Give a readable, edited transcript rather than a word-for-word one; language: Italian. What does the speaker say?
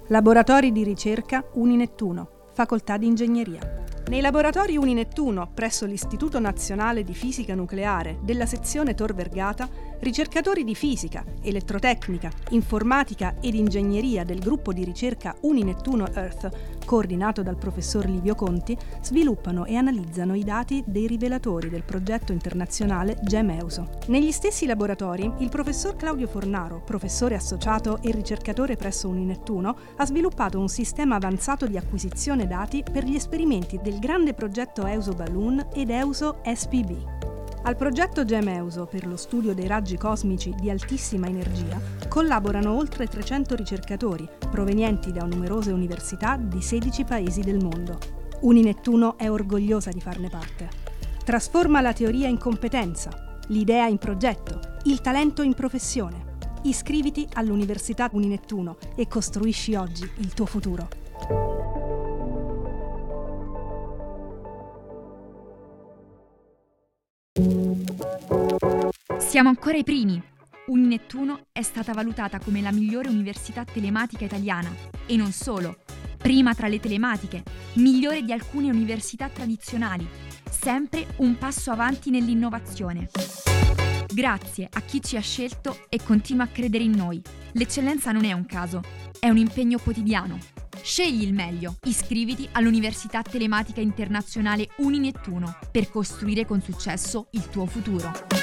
Laboratori di ricerca Uninettuno, Facoltà di Ingegneria. Nei laboratori Uninettuno, presso l'Istituto Nazionale di Fisica Nucleare della sezione Tor Vergata, ricercatori di fisica, elettrotecnica, informatica ed ingegneria del gruppo di ricerca Uninettuno Earth, coordinato dal professor Livio Conti, sviluppano e analizzano i dati dei rivelatori del progetto internazionale GEMEUSO. Negli stessi laboratori, il professor Claudio Fornaro, professore associato e ricercatore presso Uninettuno, ha sviluppato un sistema avanzato di acquisizione dati per gli esperimenti del grande progetto EUSO Balloon ed EUSO SPB. Al progetto GEMEUSO per lo studio dei raggi cosmici di altissima energia collaborano oltre 300 ricercatori provenienti da numerose università di 16 paesi del mondo. Uninettuno è orgogliosa di farne parte. Trasforma la teoria in competenza, l'idea in progetto, il talento in professione. Iscriviti all'Università Uninettuno e costruisci oggi il tuo futuro. Siamo ancora i primi. Uninettuno è stata valutata come la migliore università telematica italiana. E non solo. Prima tra le telematiche, migliore di alcune università tradizionali. Sempre un passo avanti nell'innovazione. Grazie a chi ci ha scelto e continua a credere in noi. L'eccellenza non è un caso, è un impegno quotidiano. Scegli il meglio. Iscriviti all'Università Telematica Internazionale Uninettuno per costruire con successo il tuo futuro.